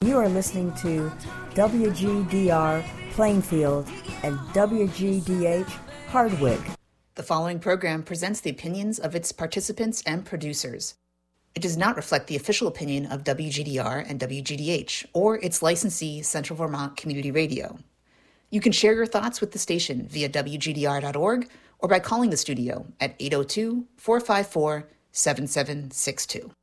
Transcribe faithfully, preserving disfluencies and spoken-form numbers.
You are listening to W G D R Plainfield and W G D H Hardwick. The following program presents the opinions of its participants and producers. It does not reflect the official opinion of W G D R and W G D H or its licensee, Central Vermont Community Radio. You can share your thoughts with the station via W G D R dot org or by calling the studio at eight oh two, four five four, seven seven six two.